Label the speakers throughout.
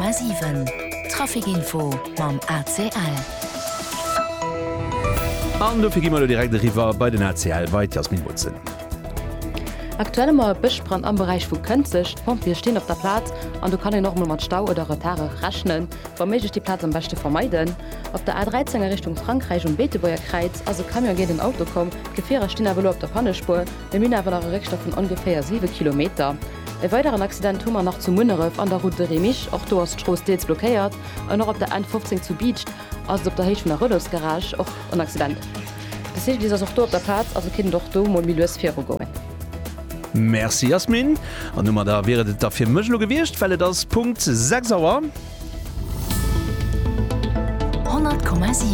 Speaker 1: 100,7 Trafikinfo mam ACL.
Speaker 2: An du immer direkt River bei den ACL weiter aus Minwurzeln.
Speaker 3: Aktuell mal Bischbrand am Bereich wo Könzig und wir stehen auf der Platz und du kannst noch mal mit Stau oder Retarde rechnen, womit ich die Platz am besten vermeiden. Auf der A13 Richtung Frankreich und Beetebauer Kreuz, also kann ja jeden Auto kommen, Gefährer stehen aber auf der Pannespur, wir müssen aber nach Rückstoff von ungefähr 7 Kilometer. Ein weiteren Accident tun wir noch zu Munneref an der Route Remich, auch du hast Stroß stets blockiert und noch auf der 115 zu Beach, also auf der Höhe von der Rödels Garage auch ein Accident. Das ist dieser auch auf der Platz, also können doch du mal Milieus 4 gehen.
Speaker 2: Merci Jasmin. An Nummer da wäre dafür Mlo gewircht, fälle das Punkt 6 Auer.
Speaker 1: 100,7.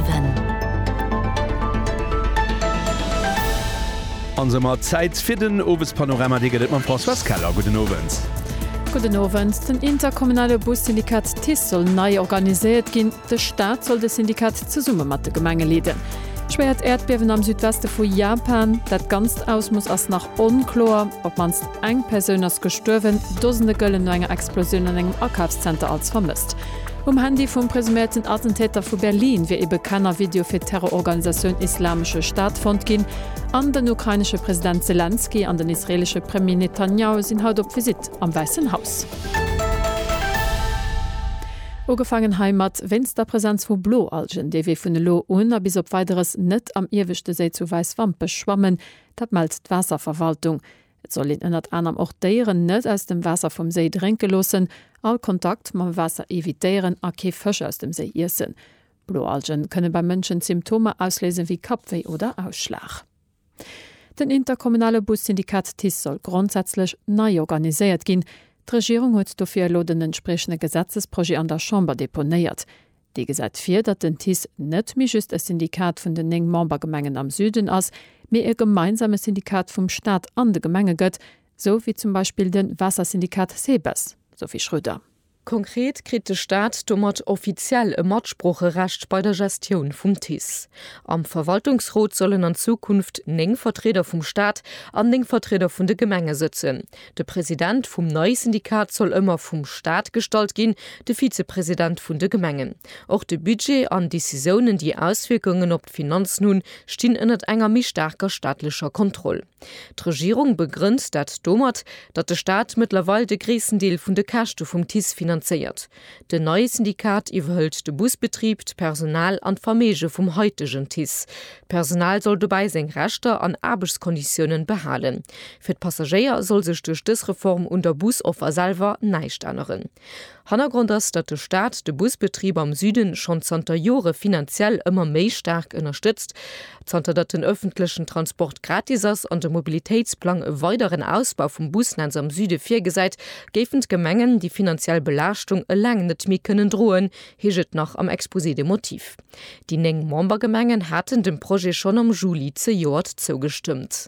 Speaker 2: Ansemmer Zeit fir den Owes Panorama deget man François Keller. Guten Abend.
Speaker 4: Guten Abend. Den interkommunale Bussyndikat TIS soll neu organisiert gin. Der Staat soll das Syndikat zu Summe mat de Gemenge leiden. Schwert Erdbewen am Südweste vu Japan, dat ganz aus muss ass nach onklor, ob manst eng Persöners gestorwen, dosende Göllen no enger Explosion an engem Archives-Center als vermisst. Handy vum presumierten Attentäter vu Berlin wie e bekanner Video fir Terrororganisation Islamische Staatfond gin, an den ukrainische Präsident Zelensky an den israelische Premier Netanyahu sind haut op Visit am Weißen Haus. Ogefangen heimat wenns der Präsenz vu Bloalgen, de wie vun de Lo un bis op weiteres net am irwischte See zu Weißwampe schwammen, dat meldt d'Wasserverwaltung. Et soll in ënnert anderem och deieren net aus dem Wasser vom See drinke losen, all Kontakt mam Wasser evitieren a ke Fësche aus dem See issen. Bloalgen könne bei Mënschen Symptome auslesen wie Kopfweh oder Ausschlag. Den interkommunale Bussyndikat TIS soll grundsätzlich neu organisiert gin. Die Regierung huet dofir lo den entsprechende Gesetzesprojekt an der Chambre deponiert. Die gesät fir, dat den TIS net mi just ein Syndikat vun den eng Membergemengen am Süden ass, mir e gemeinsames Syndikat vum Staat an de Gemenge gëtt, so wie zum Beispiel den Wassersyndikat Sebes, Sophie Schröder.
Speaker 5: Konkret krit de Staat dommer offiziell e Matspruche recht bei der Gestion vum TIS. Am Verwaltungsrat sollen an Zukunft 9 Vertreter vum Staat an 9 Vertreter vun de Gemenge sitzen. De Präsident vum neue Syndikat soll immer vum Staat gestalt gin, de Vizepräsident vun de Gemengen. Auch de Budget an Decisionen, die Auswirkungen op Finanz nun, stehen ënnert enger mi starker staatlicher Kontrolle. Die Regierung begründet dat dommer, dat de Staat mittlerweile de Griesendeel vun de Kachte vum TIS finanziert. De neue Syndikat iwwerhëlt de Busbetrieb, Personal an Vermege vum heutigen TIS. Personal soll dabei seg Rechter an Arbeitskonditionen behalen. Für d Passagier soll sech durch dis Reform unter Busoffer selber neicht anderen. Hintergrund ist, dass der Staat de Busbetrieb am Süden schon 20 Jahre finanziell immer mehr stark unterstützt, dat den öffentlichen Transport gratis ist und der Mobilitätsplan einen weiteren Ausbau vom Busnetz am Süden vorgeseit, geben Gemengen die finanzielle Belastung lang nicht mehr können drohen, heget noch am Exposé de Motiv. Die 9 Membergemengen hatten dem Projekt schon am Juli zu Jahr zugestimmt.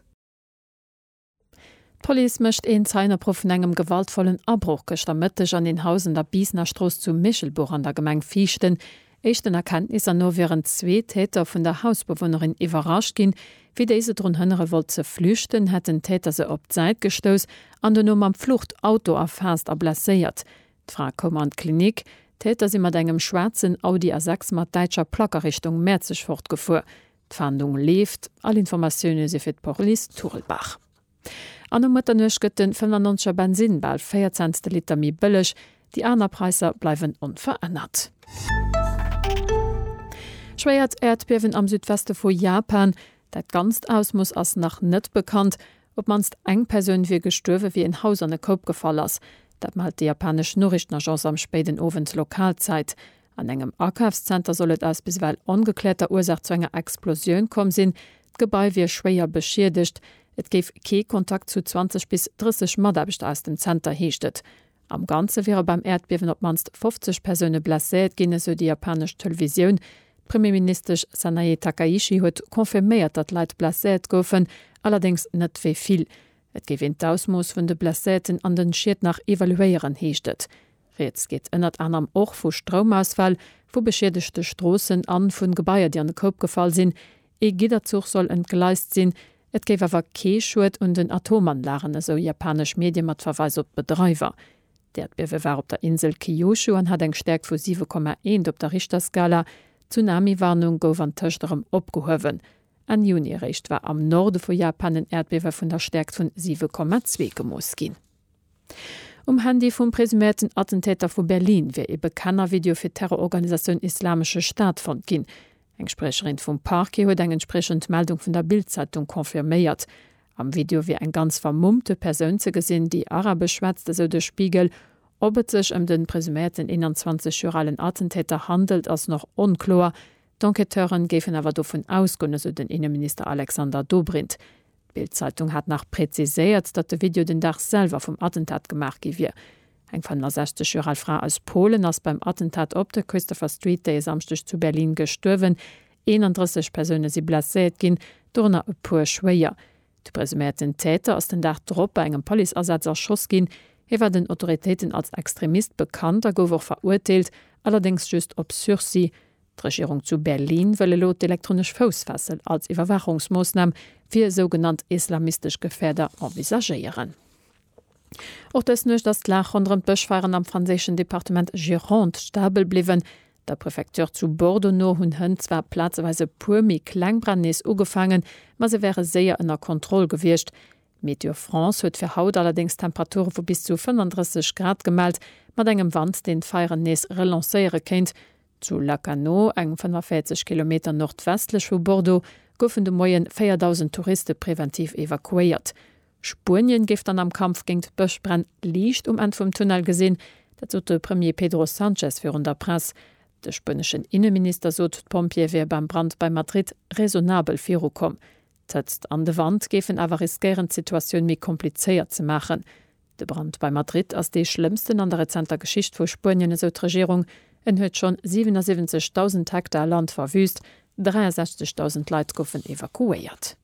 Speaker 4: Police mischt een seiner Prof engem gewaltvollen Abbruch gestamittech an den Hausen der Biesnerstraß zu Michelburg an der Gemeng fichten. Echten Erkenntnis an nur während 2 Täter vun der Hausbewohnerin überrascht gin, wie diese run hënnere wollt ze flüchten, hätten Täter se op Zeit gestos, an den am Fluchtauto erfäst ablaiert. Fra Kommandklinik, Täter si mat engem schwarzen Audi A6 mat deitscher Plackerrichtung Merzig fortgefu. D'Fahndung lebt, all Informationen se fir d Police Turelbach. An dem Mutternech gëtt den 95er Benzin bald 14 Liter mi bëllech, die aner Preise bleiwen unverändert. Schwéiert Erdbewen am Südweste vu Japan, dat ganz aus muss ass nach net bekannt, ob manst eng Persön wie gestuerwe wie en Haus an den Kopf gefall ass. Dat malt die japanisch Nachrichtenagence am späten Ovens Lokalzeit. An engem Archives-Center sollet as bisweil ungeklärter Ursache zu enger Explosion kom sinn, Gebäi wie schwéier beschädigt. Et gef ke Kontakt zu 20 bis 30 Madabecht aus dem Center heechtet. Am Ganze wäre beim Erdbewen op manst 50 Persönne blessét ginne so die japanisch Television. Premierminister Sanae Takaishi huet konfirméiert, dat Leiit blessét goufen, allerdings net wéi viel. Et gewinnt Ausmoos vun de Blassäten an den Schiet nach evaluéieren heechtet. Reets geht ënnert anderem och vu Stromausfall, wo beschädigchte Strossen an vun Gebaier, die an den Kopf gefallen sinn. E Giderzug soll entgleist sinn. Et géif awer Keeschwet und den Atomanlagen eso japanisch Medien mat Verweis op Bedreiver. Der Erdbebe war op der Insel Kyushu an hat eng Stärk vu 7,1 op der Richterskala. Tsunami-Warnung gouf an Töchterem opgehowen. An Junirecht war am Norde vu Japan en Erdbewer vun der Stärk vun 7,2 gemoos gin. Handy vum presumierten Attentäter vu Berlin wie e bekanner Video fir Terrororganisation Islamische Staat von gin. Eng Sprecherin vum Parke huet eng entsprechend Meldung vun der Bildzeitung konfirméiert. Am Video wie eng ganz vermummte Persoun ze gesinn, die arabisch schwätzte so de Spiegel, ob et sech den presumierten 21-jährigen Attentäter handelt ass noch unklar. D'Enquêteuren gefen awer davon ausgonne so den Innenminister Alexander Dobrindt. Bildzeitung hat nach präziséiert, dat de Video den Dach selber vom Attentat gemacht wie. Eng van der 60-jährige Frau aus Polen ass beim Attentat op der Christopher Street Day samstech zu Berlin gestürwen. 31 Personen sie blessiert gin, durner e puer schwéier. De presumierten Täter aus den Dach drop bei engem Polizeieinsatz erschoss gin, war den Autoritäten als Extremist bekannt, er gouf verurteilt, allerdings just op Sursis. Die Regierung zu Berlin wëlle lot elektronisch Fußfessel als Überwachungsmaßnahme fir sogenannt islamistisch Gefährder envisagieren. Auch das nicht das klar anderen Böschfahren am französischen Departement Gironde stabel blieben. Der Präfektur zu Bordeaux no hun hun zwar platzweise purmi Kleinbrandnis ugefangen, aber sie wäre sehr in der Kontrolle gewircht. Meteo France huet fir Haut allerdings Temperaturen vu bis zu 35 Grad gemalt, mat engem Wand den Feierennees relancéiere kennt. Zu Lacanau, eng 45 km nordwestlech vu Bordeaux, goufen de Moien 4.000 Touristen präventiv evakuiert. Spurien gift an am Kampf gegen Böschbrenn liicht en vum Tunnel gesinn, dat so de Premier Pedro Sanchez für der Presse. De spënneschen Innenminister sot Pompier wie beim Brand bei Madrid raisonabel virukom. Tëtzt an de Wand gefen awer riskieren Situationun mi kompliceéiert ze machen. De Brand bei Madrid ass de schlimmsten an der rezenter Geschicht vu Spurien so Regierung huet schon 77.000 Hektar Land verwüst, 63.000 Leiit goffen evakuiert.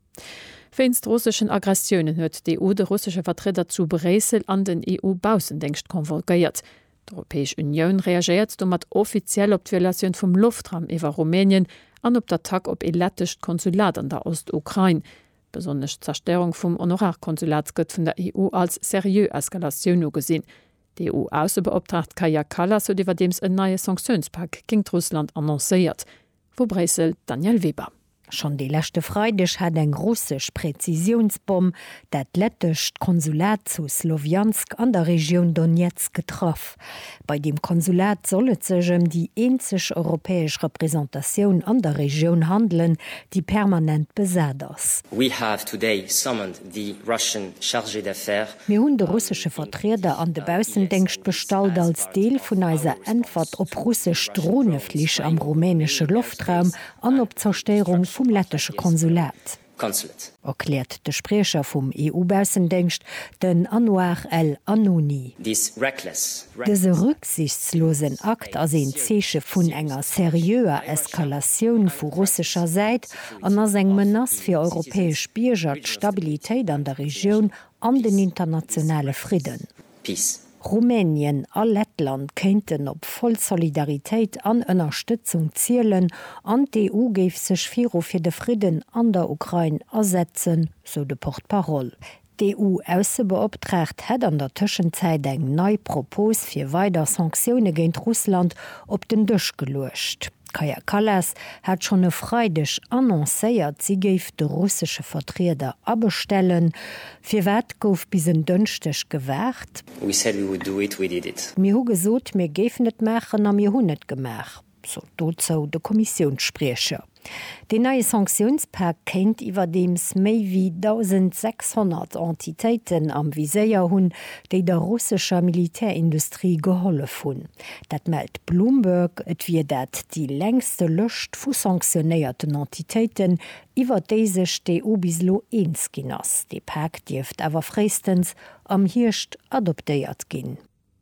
Speaker 4: Wéinst russsischen Aggressionen huet die EU de russische Vertreter zu Bresel an den EU-Bausendenkst konvolgiert. D'Europäesch Union reagiert mat offiziell op d'Violation vum Luftraum iwwer Rumänien an op d'Attack op e lettecht Konsulat an der Ostukraine. Besonnech Zerstörung vum Honorarkonsulat gëtt vun der EU als serieux Eskalation ugesinn. Die EU-Außenbeauftragte Kaja Kallas hat über dems ein neues Sanktionspakt gegen Russland annonciert. Wo Brüssel Daniel Weber.
Speaker 6: Schon die letzte Freitag hat ein russisch Präzisionsbomb das lettische Konsulat zu Slowjansk an der Region Donetsk getroffen. Bei dem Konsulat soll es sich die einzige europäische Repräsentation an der Region handeln, die permanent besetzt ist.
Speaker 7: We have today summoned the Russian chargé d'affaires.
Speaker 6: Wir haben die russische Vertreter an der Außendienst bestellt als Teil von unserer Antwort auf russische Drohnenflüge am rumänischen Luftraum und auf Zerstörung vom lettischen Konsulat. Erklärt der Sprecher vom EU-Außendienst, den Anwar El Anouni. Diese rücksichtslosen Akt als ein Zeichen von einer seriöser Eskalation von russischer Seite und als ein Menace für europäische Bürger die Stabilität an der Region und den internationalen Frieden.
Speaker 7: Peace.
Speaker 6: Rumänien a Lettland könnten op voll Solidarität an Unterstützung zielen an die EU gef sech fir de Frieden an der Ukraine ersetzen, so de Portparole. Die EU-Außenbeauftragte hat an der Zwischenzeit eng neu Propos fir weiter Sanktionen gegen Russland op den Tisch gelöscht. Kaja Kallas hat schon ne Freitag annoncéiert, sie geif de russische Vertreter abstellen. Für wat gouf bis Dünstech gewährt?
Speaker 7: We said we would do it, we did it.
Speaker 6: Mir hu gesot, mir gefen net machen, am mir hun net gemach. So dozo de Kommissionssprecher. De neue Sanktionspakt kennt iwwer dems méi wie 1600 Entitéiten am Viséier hunn, déi der russischer Militärindustrie geholle vun. Dat meldt Bloomberg, et wie dat die längste Lëcht vu sanktionéierten Entitéiten iwwer déisech DU bislo eenkin ass. De Pakt Dieft awer freistens am Hircht adoptéiert ginn.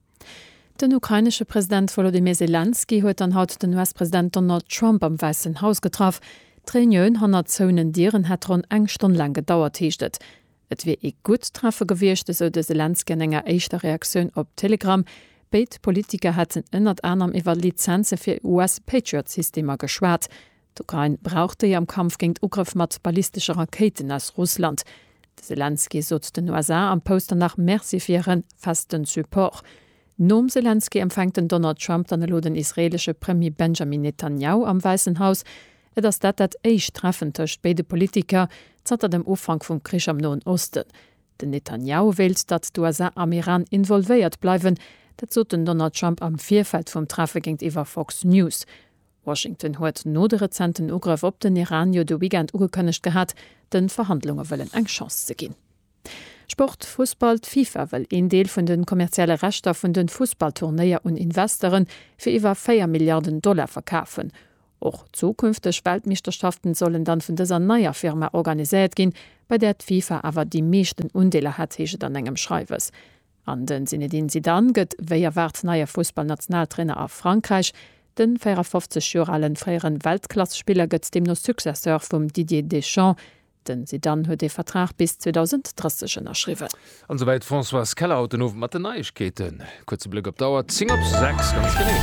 Speaker 4: Den ukrainische Präsident Volodymyr Zelensky huet an haut den US-Präsident Donald Trump am Weißen Haus getraf. D'Reunion hanner Zounen Dieren hat rund eng Stunde lang gedauert hiechtet. Et wie e gut treffe gewircht, so de Zelensky enger eischter Reaktion op Telegram. Beid Politiker hatten ënnert anderem iwwer Lizenze fir US-Patriot-Systemer geschwert. D'Ukraine brauchte ja am Kampf gegen Ugriff mat ballistische Raketen aus Russland. Zelensky sot den USA am Poster nach Mercifiieren festen Support. Nom Zelensky empfängt den Donald Trump dann lo den israelsche Premier Benjamin Netanyahu am Weißen Haus, dass dat eich treffen tcht beide Politiker zatter dem Ufang vum Krisch am Nahen Osten. Den Netanyahu wählt, dat die USA am Iran involvéiert bleiwen, dat so den Donald Trump am Vierfeld vum Treffe gingt iwwer Fox News. Washington huet no de rezenten Ugriff op den Iran jo do Weekend ugekënnecht gehat, den Verhandlungen wëllen eng Chance ze ginn. Sport, Fußball, FIFA will ein Deel von den kommerziellen Rechten von den Fußballtourneier und Investoren für über $4 Milliarden verkaufen. Auch zukünftige Weltmeisterschaften sollen dann von dieser neuen Firma organisiert gehen, bei der die FIFA aber die meisten Undeler hat, heisst dann engem Schreibers. An den Zinedine Zidane geht, wer wird neuer Fußballnationaltrainer auf Frankreich, den 54 Jahre alten früheren Weltklasse-Spieler geht dem noch Successeur von Didier Deschamps. Den Zidane huet de Vertrag bis 2030 erschriwen.
Speaker 8: Ansoweit François Keller haut den ofen mat den Neichkeeten. Kurze Blick op Dauer 10 op 6 ganz gené.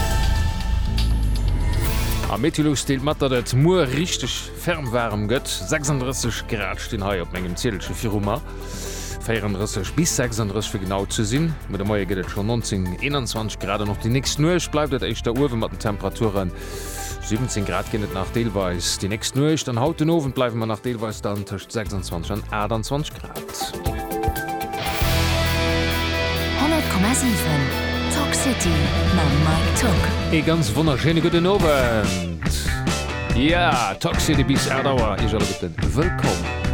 Speaker 8: Am Meteorologie steht Matter, dat Moor richtig fermwarm gëtt. 36 Grad stehen hai op engem Zielsche Firma. 34 bis 36 für genau zu sinn. Mit der Moie geht schon 19, 21 Grad noch die nächsten Nuch bleibt echt der Uhr mat den Temperaturen. 17 Grad genet nach Deelweis. Die nächsten Nuch dann haut den Ofen bleiben wir nach Deelweis dann tcht 26 an 28 Grad.
Speaker 1: 100,7 Talk City na Mike Talk.
Speaker 8: E ganz wunderschöne guten Abend. Ja, Talk City bis Erdauer. Ich soll bitten. Willkommen.